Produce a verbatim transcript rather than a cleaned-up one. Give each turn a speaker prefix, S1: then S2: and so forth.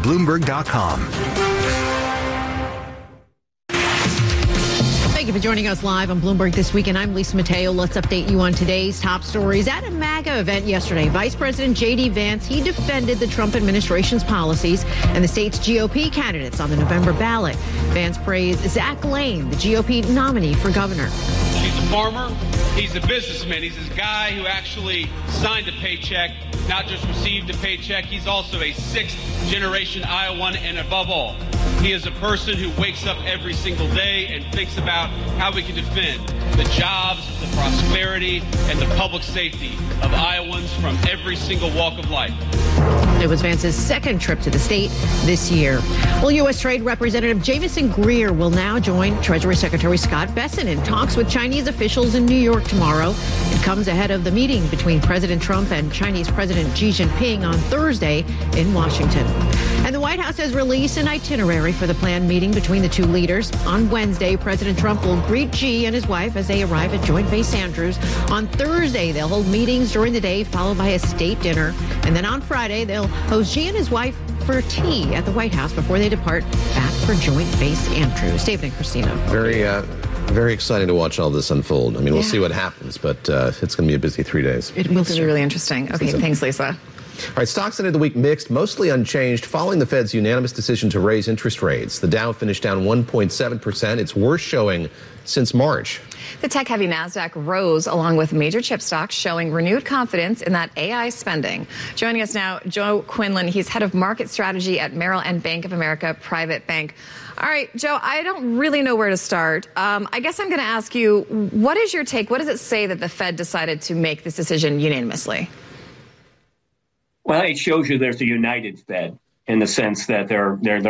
S1: Bloomberg dot com.
S2: Thank you for joining us live on Bloomberg This Week, and I'm Lisa Mateo. Let's update you on today's top stories. At a MAGA event yesterday, Vice President J D. Vance, he defended the Trump administration's policies and the state's G O P candidates on the November ballot. Vance praised Zach Lane, the G O P nominee for governor.
S3: He's a farmer. He's a businessman. He's a guy who actually signed a paycheck, not just received a paycheck. He's also a sixth-generation Iowan, and above all, he is a person who wakes up every single day and thinks about how we can defend the jobs, the prosperity, and the public safety of Iowans from every single walk of life.
S2: It was Vance's second trip to the state this year. Well, U S. Trade Representative Jamieson Greer will now join Treasury Secretary Scott Bessent in talks with Chinese officials in New York tomorrow. It comes ahead of the meeting between President Trump and Chinese President Xi Jinping on Thursday in Washington. And the White House has released an itinerary for the planned meeting between the two leaders. On Wednesday, President Trump will greet Xi and his wife as they arrive at Joint Base Andrews. On Thursday, they'll hold meetings during the day, followed by a state dinner. And then on Friday, they'll host Xi and his wife for tea at the White House before they depart back for Joint Base Andrews. David and Christina.
S4: Very, uh, very exciting to watch all this unfold. I mean, we'll
S5: Yeah.
S4: see what happens, but uh, it's going to be a busy three days.
S5: It will be really interesting. Okay, thanks, Lisa.
S4: All right, stocks ended the week mixed, mostly unchanged, following the Fed's unanimous decision to raise interest rates. The Dow finished down one point seven percent, its worst showing since March.
S5: The tech-heavy NASDAQ rose along with major chip stocks, showing renewed confidence in that A I spending. Joining us now, Joe Quinlan. He's head of market strategy at Merrill and Bank of America Private Bank. All right, Joe, I don't really know where to start. Um, I guess I'm going to ask you, what is your take? What does it say that the Fed decided to make this decision unanimously?
S6: Well, it shows you there's a united Fed in the sense that they're they're they're